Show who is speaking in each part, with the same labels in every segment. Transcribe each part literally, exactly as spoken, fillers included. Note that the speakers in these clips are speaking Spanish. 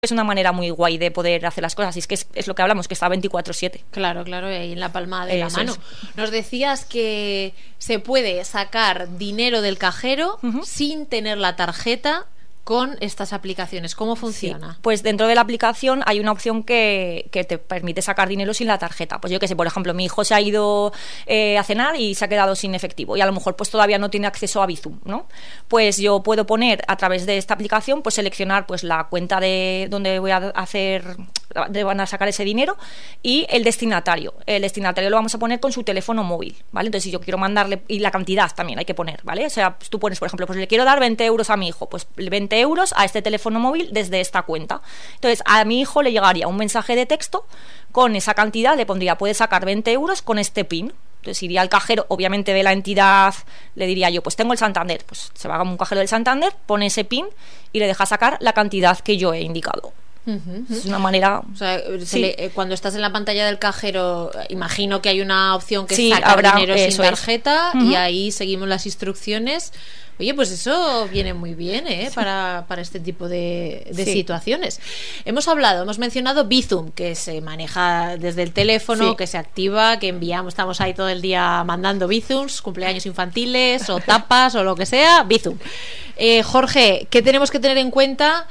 Speaker 1: Es una manera muy guay de poder hacer las cosas, y es que es, es lo que hablamos, que está veinticuatro siete.
Speaker 2: Claro, claro, ahí en la palma de
Speaker 1: Eso
Speaker 2: la mano.
Speaker 1: es.
Speaker 2: Nos decías que se puede sacar dinero del cajero uh-huh. sin tener la tarjeta con estas aplicaciones. ¿Cómo funciona?
Speaker 1: Sí, pues dentro de la aplicación hay una opción que, que te permite sacar dinero sin la tarjeta. Pues yo qué sé, por ejemplo, mi hijo se ha ido eh, a cenar y se ha quedado sin efectivo y a lo mejor pues todavía no tiene acceso a Bizum, ¿no? Pues yo puedo poner a través de esta aplicación, pues seleccionar pues la cuenta de donde voy a hacer, de van a sacar ese dinero y el destinatario. El destinatario lo vamos a poner con su teléfono móvil, ¿vale? Entonces si yo quiero mandarle, y la cantidad también hay que poner, ¿vale? O sea, pues tú pones, por ejemplo, pues le quiero dar veinte euros a mi hijo, pues veinte euros a este teléfono móvil desde esta cuenta. Entonces a mi hijo le llegaría un mensaje de texto con esa cantidad, le pondría puedes sacar veinte euros con este PIN. Entonces iría al cajero, obviamente de la entidad, le diría yo, pues tengo el Santander, pues se va a un cajero del Santander, pone ese PIN y le deja sacar la cantidad que yo he indicado. Uh-huh. Es una manera,
Speaker 2: o sea,
Speaker 1: sí.
Speaker 2: le, cuando estás en la pantalla del cajero, imagino que hay una opción que
Speaker 1: sí,
Speaker 2: es sacar
Speaker 1: habrá,
Speaker 2: dinero sin tarjeta,
Speaker 1: uh-huh.
Speaker 2: y ahí seguimos las instrucciones. Oye, pues eso viene muy bien, ¿eh? Sí. para, para este tipo de, de sí. situaciones. Hemos hablado, hemos mencionado Bizum, que se maneja desde el teléfono, sí. que se activa, que enviamos, estamos ahí todo el día mandando Bizums, cumpleaños infantiles o tapas o lo que sea, Bizum. Eh, Jorge, ¿qué tenemos que tener en cuenta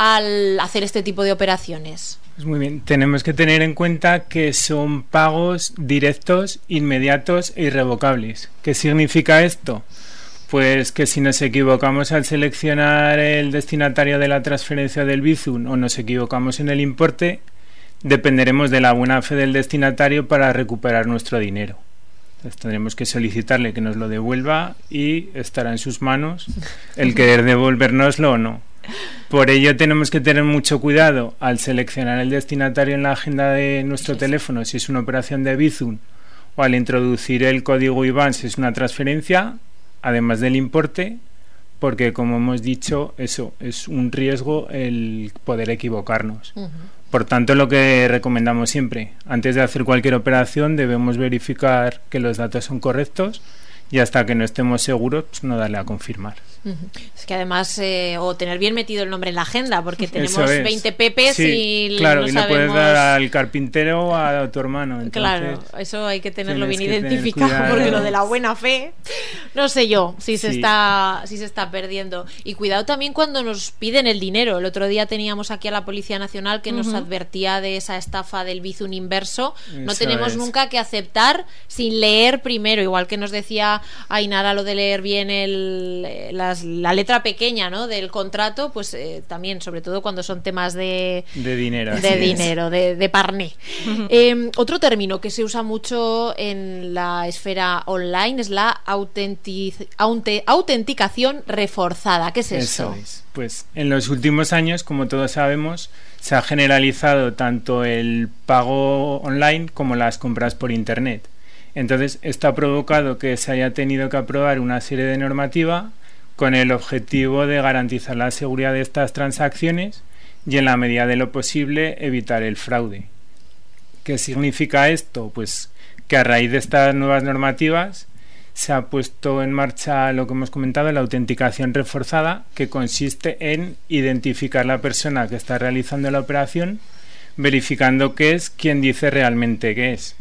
Speaker 2: al hacer este tipo de operaciones?
Speaker 3: Pues muy bien, tenemos que tener en cuenta que son pagos directos, inmediatos e irrevocables. ¿Qué significa esto? Pues que si nos equivocamos al seleccionar el destinatario de la transferencia del Bizum o nos equivocamos en el importe, dependeremos de la buena fe del destinatario para recuperar nuestro dinero. Entonces tendremos que solicitarle que nos lo devuelva y estará en sus manos el querer devolvérnoslo o no. Por ello tenemos que tener mucho cuidado al seleccionar el destinatario en la agenda de nuestro teléfono si es una operación de Bizum, o al introducir el código I B A N si es una transferencia, además del importe, porque como hemos dicho, eso es un riesgo el poder equivocarnos. Uh-huh. Por tanto, lo que recomendamos siempre, antes de hacer cualquier operación debemos verificar que los datos son correctos y hasta que no estemos seguros, pues no darle a confirmar.
Speaker 2: Uh-huh. Es que además, eh, o tener bien metido el nombre en la agenda, porque tenemos veinte pepes
Speaker 3: sí,
Speaker 2: y
Speaker 3: claro,
Speaker 2: no
Speaker 3: y
Speaker 2: sabemos...
Speaker 3: no puedes dar al carpintero o a tu hermano. Entonces,
Speaker 2: claro, eso hay que tenerlo bien
Speaker 3: que
Speaker 2: identificado,
Speaker 3: tener
Speaker 2: porque lo de la buena fe, no sé yo si se
Speaker 3: sí.
Speaker 2: está si se está perdiendo. Y cuidado también cuando nos piden el dinero. El otro día teníamos aquí a la Policía Nacional que uh-huh. nos advertía de esa estafa del Bizum inverso. No eso tenemos es. nunca que aceptar sin leer primero, igual que nos decía Ainara lo de leer bien el, las, la letra pequeña, ¿no?, del contrato, pues eh, también, sobre todo cuando son temas de
Speaker 3: de dinero,
Speaker 2: de dinero, de, de parné. Uh-huh. Eh, otro término que se usa mucho en la esfera online es la autentic, aute, autenticación reforzada. ¿Qué es eso?
Speaker 3: Eso es. Pues en los últimos años, como todos sabemos, se ha generalizado tanto el pago online como las compras por internet. Entonces, esto ha provocado que se haya tenido que aprobar una serie de normativa con el objetivo de garantizar la seguridad de estas transacciones y, en la medida de lo posible, evitar el fraude. ¿Qué significa esto? Pues que a raíz de estas nuevas normativas se ha puesto en marcha lo que hemos comentado, la autenticación reforzada, que consiste en identificar la persona que está realizando la operación, verificando que es quien dice realmente que es.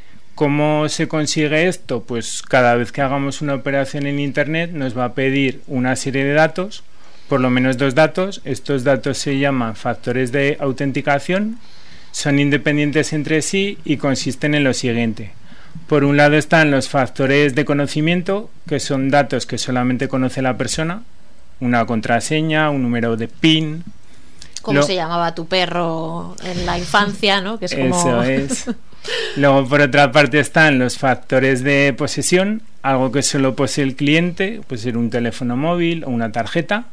Speaker 3: ¿Cómo se consigue esto? Pues cada vez que hagamos una operación en internet nos va a pedir una serie de datos, por lo menos dos datos. Estos datos se llaman factores de autenticación, son independientes entre sí y consisten en lo siguiente. Por un lado están los factores de conocimiento, que son datos que solamente conoce la persona, una contraseña, un número de PIN.
Speaker 2: ¿Cómo
Speaker 3: lo...
Speaker 2: se llamaba tu perro en la infancia, ¿no? Que es como...
Speaker 3: Eso es. Luego, por otra parte, están los factores de posesión, algo que solo posee el cliente, puede ser un teléfono móvil o una tarjeta.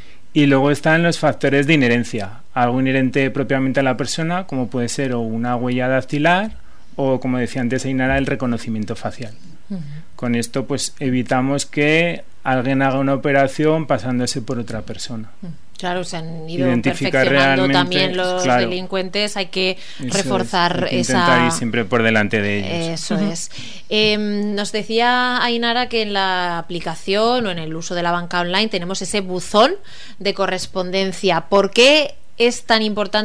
Speaker 3: Y luego están los factores de inherencia, algo inherente propiamente a la persona, como puede ser o una huella dactilar o, como decía antes Ainara, el reconocimiento facial. Uh-huh. Con esto pues evitamos que alguien haga una operación pasándose por otra persona. Uh-huh.
Speaker 2: Claro, se han ido perfeccionando también los claro, delincuentes, hay que reforzar
Speaker 3: es, hay que
Speaker 2: esa...
Speaker 3: intentar ir siempre por delante de ellos.
Speaker 2: Eso uh-huh. es. Eh, nos decía Ainara que en la aplicación o en el uso de la banca online tenemos ese buzón de correspondencia. ¿Por qué es tan importante